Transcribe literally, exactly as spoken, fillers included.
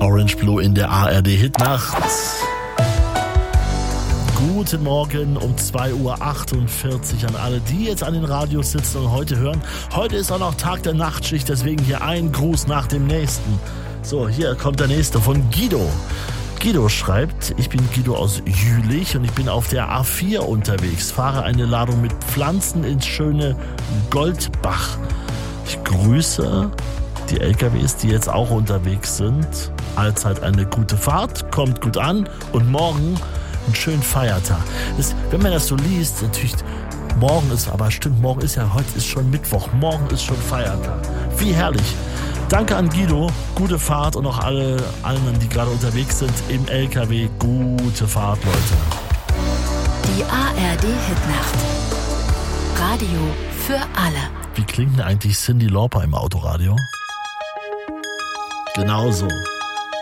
Orange Blue in der A R D-Hitnacht. Guten Morgen um zwei Uhr achtundvierzig an alle, die jetzt an den Radios sitzen und heute hören. Heute ist auch noch Tag der Nachtschicht, deswegen hier ein Gruß nach dem nächsten. So, hier kommt der nächste von Guido. Guido schreibt, ich bin Guido aus Jülich und ich bin auf der A vier unterwegs, fahre eine Ladung mit Pflanzen ins schöne Goldbach. Ich grüße die L K Ws, die jetzt auch unterwegs sind. Allzeit eine gute Fahrt, kommt gut an und morgen einen schönen Feiertag. Das, wenn man das so liest, natürlich, morgen ist, aber stimmt, morgen ist ja, heute ist schon Mittwoch, morgen ist schon Feiertag. Wie herrlich. Danke an Guido, gute Fahrt und auch alle allen, die gerade unterwegs sind im L K W, gute Fahrt, Leute. Die A R D-Hitnacht. Radio für alle. Wie klingt denn eigentlich Cyndi Lauper im Autoradio? Genauso.